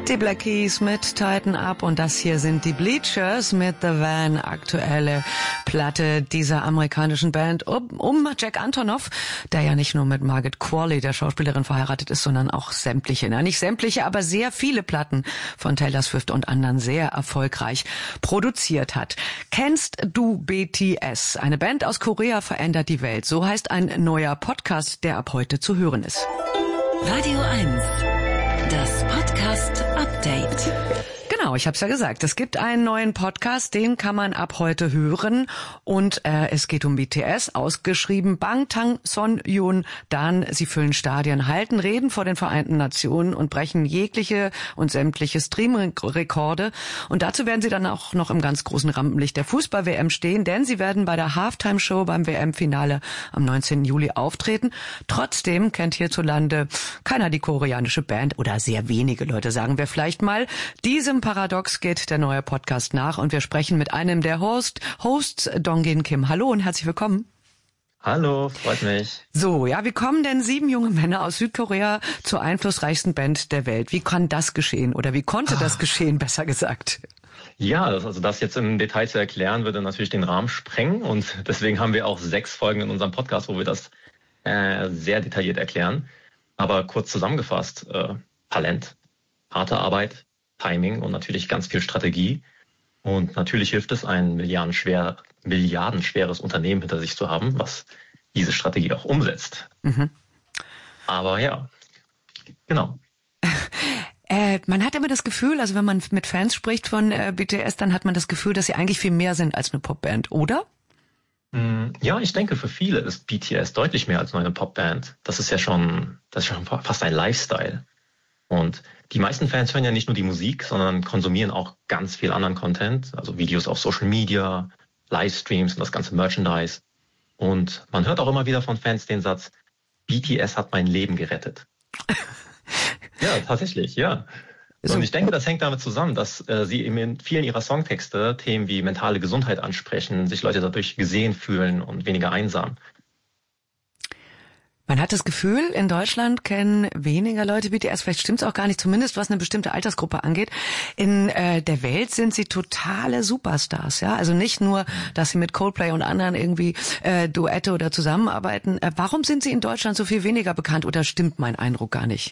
Die Black Keys mit Tighten Up und das hier sind die Bleachers mit The Van, aktuelle Platte dieser amerikanischen Band um Jack Antonoff, der ja nicht nur mit Margaret Qualley, der Schauspielerin, verheiratet ist, sondern auch nicht sämtliche, aber sehr viele Platten von Taylor Swift und anderen sehr erfolgreich produziert hat. Kennst du BTS? Eine Band aus Korea verändert die Welt. So heißt ein neuer Podcast, der ab heute zu hören ist. Radio 1. Das Podcast Update. Genau, ich habe es ja gesagt. Es gibt einen neuen Podcast, den kann man ab heute hören. Und es geht um BTS, ausgeschrieben Bangtan, Sonyeon, Dan. Sie füllen Stadien, halten Reden vor den Vereinten Nationen und brechen jegliche und sämtliche Streamrekorde. Und dazu werden sie dann auch noch im ganz großen Rampenlicht der Fußball-WM stehen, denn sie werden bei der Halftime-Show beim WM-Finale am 19. Juli auftreten. Trotzdem kennt hierzulande keiner die koreanische Band oder sehr wenige Leute, sagen wir vielleicht mal. Diesem Paradox geht der neue Podcast nach und wir sprechen mit einem der Hosts, Dongin Kim. Hallo und herzlich willkommen. Hallo, freut mich. So, ja, wie kommen denn 7 junge Männer aus Südkorea zur einflussreichsten Band der Welt? Wie kann das geschehen oder wie konnte das geschehen, besser gesagt? Ja, also das jetzt im Detail zu erklären, würde natürlich den Rahmen sprengen und deswegen haben wir auch 6 Folgen in unserem Podcast, wo wir das sehr detailliert erklären. Aber kurz zusammengefasst, Talent, harte Arbeit, Timing und natürlich ganz viel Strategie. Und natürlich hilft es, ein milliardenschweres Unternehmen hinter sich zu haben, was diese Strategie auch umsetzt. Mhm. Aber ja, genau. Man hat immer das Gefühl, also wenn man mit Fans spricht von BTS, dann hat man das Gefühl, dass sie eigentlich viel mehr sind als eine Popband, oder? Ja, ich denke, für viele ist BTS deutlich mehr als nur eine Popband. Das ist schon fast ein Lifestyle. Und die meisten Fans hören ja nicht nur die Musik, sondern konsumieren auch ganz viel anderen Content, also Videos auf Social Media, Livestreams und das ganze Merchandise. Und man hört auch immer wieder von Fans den Satz, BTS hat mein Leben gerettet. Ja, tatsächlich, ja. Und ich denke, das hängt damit zusammen, dass sie eben in vielen ihrer Songtexte Themen wie mentale Gesundheit ansprechen, sich Leute dadurch gesehen fühlen und weniger einsam. Man hat das Gefühl, in Deutschland kennen weniger Leute BTS, vielleicht stimmt's auch gar nicht, zumindest was eine bestimmte Altersgruppe angeht. In der Welt sind sie totale Superstars, ja. Also nicht nur, dass sie mit Coldplay und anderen irgendwie Duette oder zusammenarbeiten. Warum sind sie in Deutschland so viel weniger bekannt oder stimmt mein Eindruck gar nicht?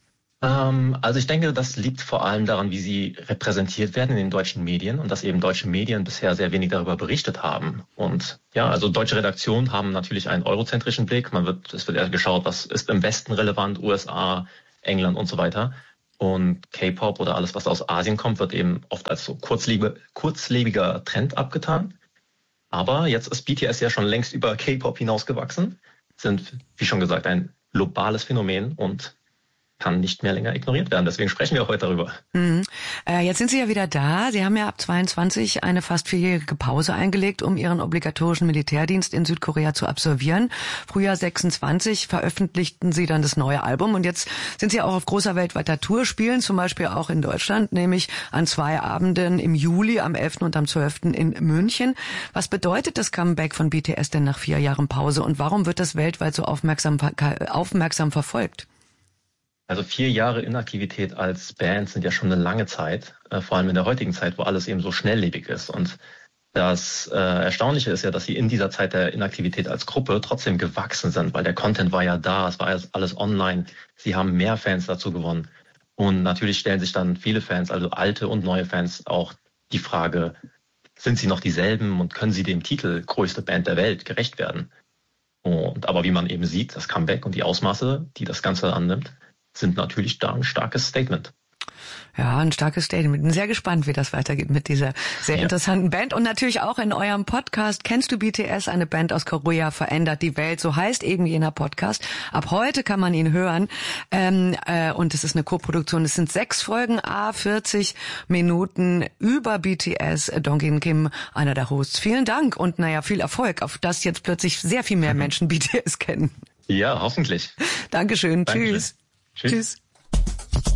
Also ich denke, das liegt vor allem daran, wie sie repräsentiert werden in den deutschen Medien und dass eben deutsche Medien bisher sehr wenig darüber berichtet haben. Und ja, also deutsche Redaktionen haben natürlich einen eurozentrischen Blick. Es wird eher geschaut, was ist im Westen relevant, USA, England und so weiter. Und K-Pop oder alles, was aus Asien kommt, wird eben oft als so kurzlebiger Trend abgetan. Aber jetzt ist BTS ja schon längst über K-Pop hinausgewachsen, sind, wie schon gesagt, ein globales Phänomen und kann nicht mehr länger ignoriert werden. Deswegen sprechen wir auch heute darüber. Jetzt sind Sie ja wieder da. Sie haben ja ab 22 eine fast 4-jährige Pause eingelegt, um Ihren obligatorischen Militärdienst in Südkorea zu absolvieren. Frühjahr 26 veröffentlichten Sie dann das neue Album und jetzt sind Sie auch auf großer weltweiter Tour, spielen zum Beispiel auch in Deutschland, nämlich an 2 Abenden im Juli, am 11. und am 12. in München. Was bedeutet das Comeback von BTS denn nach 4 Jahren Pause und warum wird das weltweit so aufmerksam verfolgt? Also 4 Jahre Inaktivität als Band sind ja schon eine lange Zeit, vor allem in der heutigen Zeit, wo alles eben so schnelllebig ist. Und das Erstaunliche ist ja, dass sie in dieser Zeit der Inaktivität als Gruppe trotzdem gewachsen sind, weil der Content war ja da, es war alles online. Sie haben mehr Fans dazu gewonnen. Und natürlich stellen sich dann viele Fans, also alte und neue Fans, auch die Frage, sind sie noch dieselben und können sie dem Titel größte Band der Welt gerecht werden? Aber wie man eben sieht, das Comeback und die Ausmaße, die das Ganze annimmt, sind natürlich da ein starkes Statement. Ja, ein starkes Statement. Bin sehr gespannt, wie das weitergeht mit dieser sehr interessanten Band. Und natürlich auch in eurem Podcast Kennst du BTS? Eine Band aus Korea verändert die Welt. So heißt eben jener Podcast. Ab heute kann man ihn hören. Und es ist eine Koproduktion. Es sind 6 Folgen, 40 Minuten über BTS. Dongin Kim, einer der Hosts. Vielen Dank und viel Erfolg, auf das jetzt plötzlich sehr viel mehr Menschen BTS kennen. Ja, hoffentlich. Dankeschön. Tschüss. Tschüss.